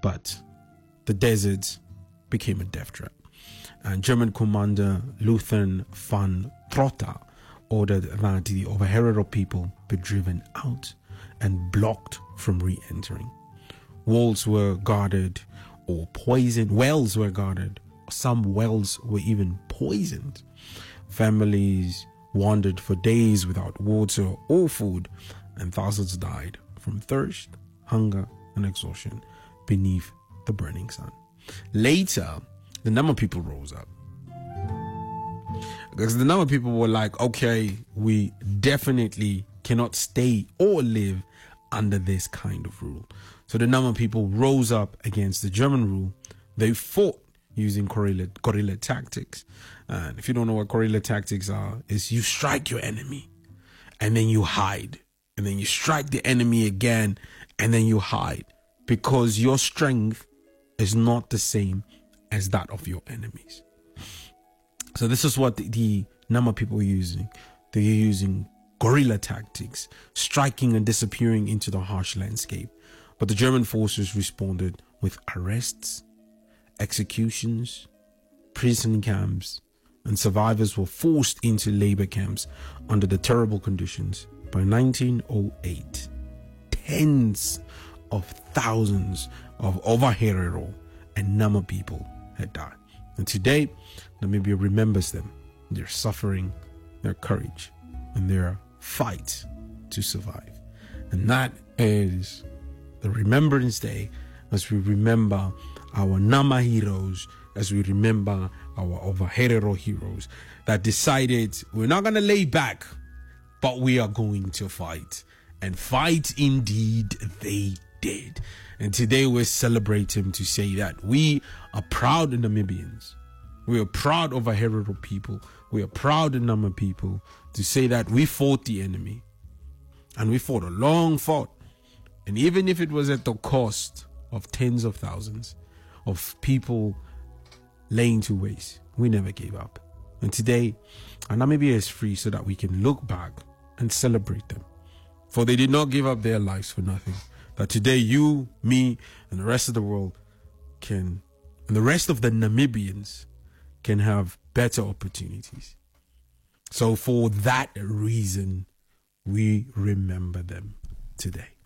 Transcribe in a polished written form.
but the desert became a death trap. And German commander Luthern van Trotta ordered that the Overherero people be driven out and blocked from re-entering. Walls were guarded or poisoned. Wells were guarded. Some wells were even poisoned. Families wandered for days without water or food, and thousands died from thirst, hunger, and exhaustion beneath the burning sun. Later, the Nama people rose up. Because the Nama people were like, okay, we definitely cannot stay or live under this kind of rule. So the Nama people rose up against the German rule. They fought using guerrilla tactics. And if you don't know what guerrilla tactics are, is you strike your enemy and then you hide. And then you strike the enemy again and then you hide. Because your strength is not the same as that of your enemies. So this is what the Nama people are using. They're using guerrilla tactics, striking and disappearing into the harsh landscape. But the German forces responded with arrests, executions, prison camps, and survivors were forced into labor camps under the terrible conditions. By 1908, tens of thousands of Overherero and Nama people had died. And today, Namibia remembers them, their suffering, their courage, and their fight to survive. And that is the Remembrance Day, as we remember our Nama heroes, as we remember our Overherero heroes that decided we're not going to lay back, but we are going to fight. And fight indeed they did. And today we're celebrating to say that we are proud Namibians. We are proud of our Herero people. We are proud of Nama people to say that we fought the enemy. And we fought a long fight. And even if it was at the cost of tens of thousands of people laying to waste, we never gave up. And today, Namibia is free so that we can look back and celebrate them. For they did not give up their lives for nothing. That today you, me, and the rest of the world and the rest of the Namibians can have better opportunities. So for that reason, we remember them today.